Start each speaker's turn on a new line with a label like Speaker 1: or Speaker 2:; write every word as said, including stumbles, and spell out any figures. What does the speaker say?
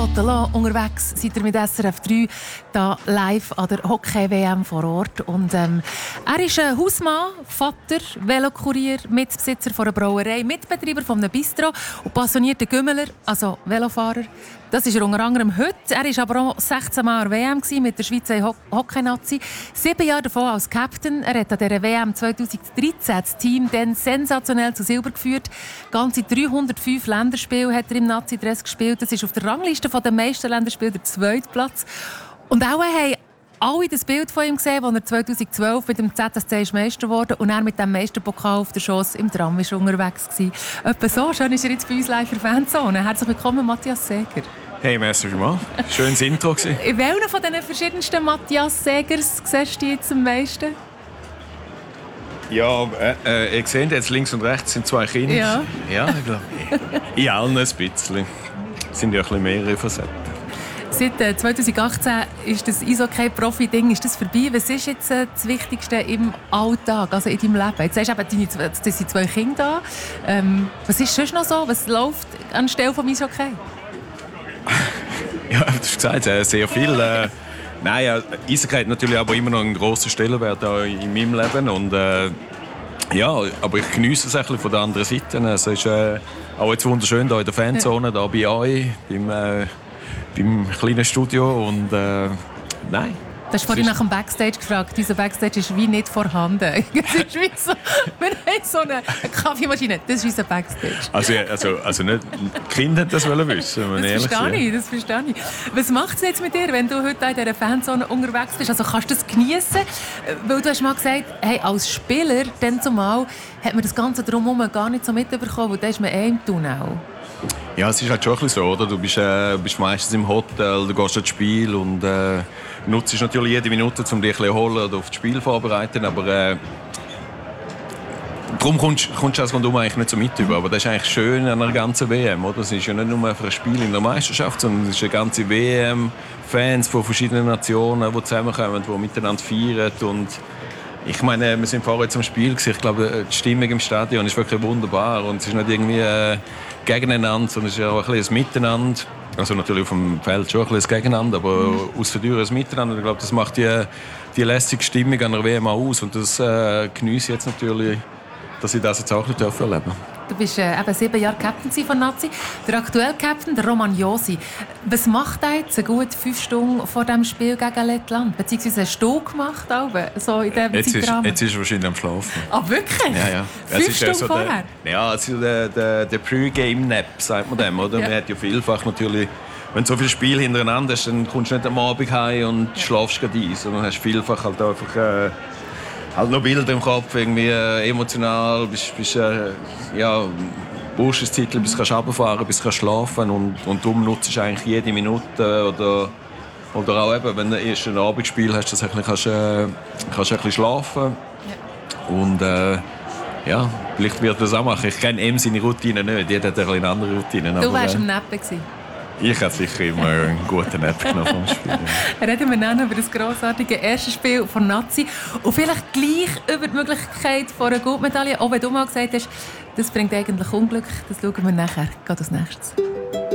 Speaker 1: Unterwegs seid ihr mit S R F drei da live an der Hockey-W M vor Ort. Und, ähm, er ist ein Hausmann, Vater, Velokurier, Mitbesitzer von einer Brauerei, Mitbetreiber von einem Bistro und passionierter Gümmeler, also Velofahrer. Das ist er unter anderem heute. Er war aber auch sechzehn Mal an der W M mit der Schweizer Ho- Hockey-Nazi. Sieben Jahre davon als Captain. Er hat an dieser W M zweitausenddreizehn das Team dann sensationell zu Silber geführt. Ganze dreihundertfünf Länderspiele hat er im Nazi-Dress gespielt. Das ist auf der Rangliste der meisten Länderspiele der zweite Platz. Und auch haben alle das Bild von ihm gesehen, als er zweitausendzwölf mit dem Z S C ist Meister wurde und er mit dem Meisterpokal auf der Schoss im Tram war unterwegs war. Etwa so schön ist er jetzt bei uns live in der Fanzone. Herzlich willkommen, Matthias Seger.
Speaker 2: Hey, merci vielmals. Schönes Intro gewesen.
Speaker 1: In welchen von diesen verschiedensten Matthias Segers siehst du jetzt am meisten?
Speaker 2: Ja, äh, äh, ihr seht jetzt links und rechts sind zwei Kinder.
Speaker 1: Ja.
Speaker 2: Ja, ich glaube, in allen ein bisschen. Es sind ja ein bisschen mehrere Facetten.
Speaker 1: Seit äh, zweitausendachtzehn ist das Eishockey-Profi-Ding ist das vorbei. Was ist jetzt äh, das Wichtigste im Alltag, also in deinem Leben? Jetzt sagst du eben, deine, das sind zwei Kinder da. Ähm, was ist sonst noch so? Was läuft anstelle vom Eishockey?
Speaker 2: Ja, du hast gesagt, äh, sehr viel. Äh, nein, äh, Eishockey hat natürlich aber immer noch einen grossen Stellenwert in meinem Leben. Und, äh, ja, aber ich genieße es ein bisschen von der anderen Seite. Es ist äh, auch jetzt wunderschön hier in der Fanzone, hier bei euch, beim, äh, beim kleinen Studio. Und, äh, nein.
Speaker 1: Du hast vorhin nach dem Backstage gefragt. Dieser Backstage ist wie nicht vorhanden. Es ist wie so, wir haben so eine Kaffeemaschine. Das ist unser Backstage.
Speaker 2: Also, also, also nicht, die Kinder das wollen wissen. Wenn
Speaker 1: Das verstehe ich, das verstehe ich. Was macht es jetzt mit dir, wenn du heute in dieser Fanzone unterwegs bist? Also kannst du das genießen? Weil du hast mal gesagt, hey, als Spieler, dann zumal, hat man das Ganze drumherum gar nicht so mitbekommen, weil da ist man eh im Tunnel.
Speaker 2: Ja, es ist halt schon ein bisschen so, oder? Du bist, äh, bist meistens im Hotel, du gehst ins Spiel und äh, nutzt natürlich jede Minute, um dich zu erholen oder auf das Spiel vorzubereiten. Aber äh, darum kommst, kommst du das rundum eigentlich nicht so mit über. Aber das ist eigentlich schön an einer ganzen W M, oder? Es ist ja nicht nur für ein Spiel in der Meisterschaft, sondern es ist eine ganze W M, Fans von verschiedenen Nationen, die zusammenkommen, die miteinander feiern. Und ich meine, wir sind vorher zum Spiel gewesen. Ich glaube, die Stimmung im Stadion ist wirklich wunderbar und es ist nicht irgendwie äh, gegeneinander, sondern es ist auch ein bisschen ein Miteinander. Also natürlich auf dem Feld schon ein bisschen ein Gegeneinander, aber mhm. aus der Tür ein Miteinander. Ich glaube, das macht die, die lässige Stimmung an der W M auch aus und das äh, genieße ich jetzt natürlich, dass ich das jetzt auch nicht erleben darf.
Speaker 1: Du bist äh, eben sieben Jahre Captain von Nazi. Der aktuelle Captain, der Roman Josi. Was macht er jetzt gut fünf Stunden vor dem Spiel gegen Lettland? Beziehungsweise hast du gemacht, auch, so in diesem
Speaker 2: jetzt
Speaker 1: Zeitrahmen?
Speaker 2: Ist, jetzt ist er wahrscheinlich am Schlafen.
Speaker 1: Ah, wirklich?
Speaker 2: Ja, ja.
Speaker 1: Fünf
Speaker 2: ist
Speaker 1: Stunden
Speaker 2: so
Speaker 1: vorher?
Speaker 2: Der, ja, also der, der, der Pre-Game-Nap, sagt man dem, oder? Ja. Man hat ja vielfach natürlich, wenn du so viele Spiele hintereinander hast, dann kommst du nicht am Abend heim und ja. schlafst gerade ein, sondern hast vielfach halt einfach äh, halt noch Bilder im Kopf, irgendwie äh, emotional, bist, bist äh, ja, brauchst ein Zeitchen, bis du runterfahren bis du schlafen und, und darum nutzt du eigentlich jede Minute oder, oder auch eben, wenn du erst ein Abendspiel hast, dass du kannst, äh, kannst ein bisschen schlafen ja. und äh, ja, vielleicht wird das auch machen. Ich kenne ihm seine Routine nicht, jeder hat eine andere Routine.
Speaker 1: Du warst
Speaker 2: äh,
Speaker 1: am Nappen gewesen.
Speaker 2: Ich hätte sicher immer einen guten Nap genommen vom Spiel. Ja.
Speaker 1: Reden wir dann über das grossartige erste Spiel von Nazi und vielleicht gleich über die Möglichkeit von einer Goldmedaille. Auch wenn du mal gesagt hast, das bringt eigentlich Unglück. Das schauen wir nachher. Geht als nächstes.